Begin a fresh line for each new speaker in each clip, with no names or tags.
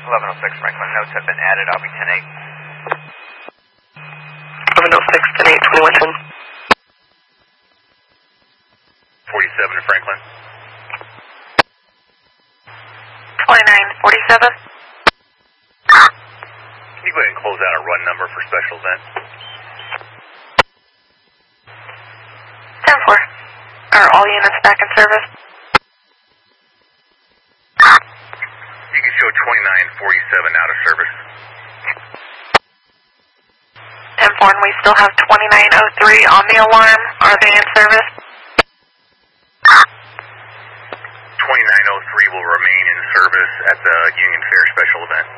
1106 Franklin, notes have been added. I'll be 10-8.
1106, 10-8, 2110.
47 Franklin.
2947.
Can you go ahead and close out a run number for special event?
10-4. Are all units back in service?
You can show 2947 out of service.
10-4, and we still have 2903 on the alarm. Are they in service?
2903 will remain in service at the Union Fair special event.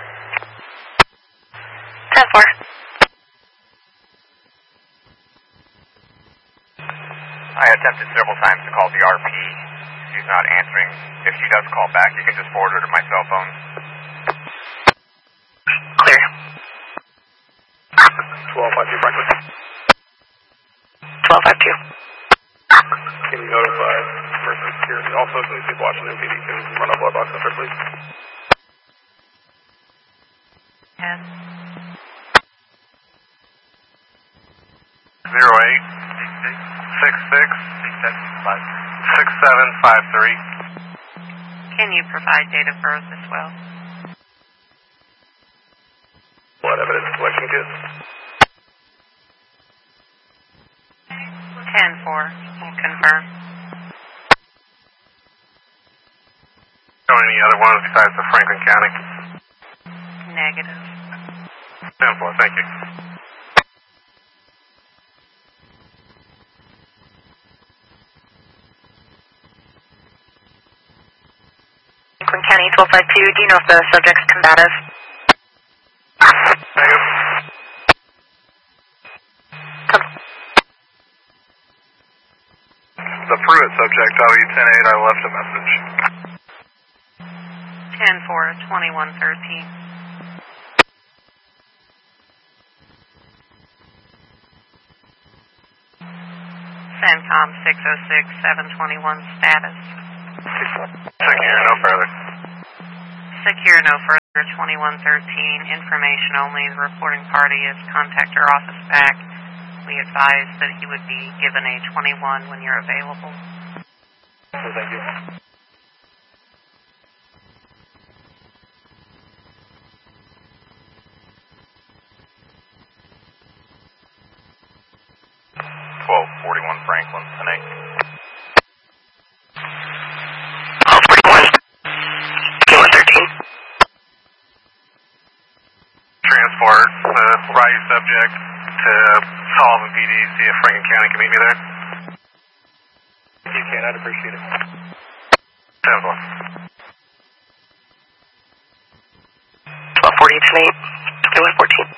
10-4.
I attempted several times to call the RP. She's not answering. If she does call back, you can just forward her to my cell phone.
Clear.
1252 Franklin.
1252.
Can you notify person security? Also, please keep watching MPD. Can you run a blood box up there, please?
Yes.
08-66-6753.
Can you provide date of birth as well?
Blood evidence collection kit.
10-4. We'll confirm.
Any other ones besides the Franklin County?
Negative.
10-4, thank you.
Franklin County 1252. Do you know if the subject's combative?
Negative. The Pruitt subject, W10-8, I left a message.
10-4, 2113. CENTCOM 606-721 status.
Secure, no further.
Secure no further, 2113. Information only. The reporting party is contact your office back. We advise that he would be given a 21 when you're available.
Thank you.
Franklin, tonight.
1241. 2113.
Transport Friday subject to Sullivan PD, see if Franklin County can meet me there. If you can, I'd appreciate it. 10-4.
1240 tonight. 2114.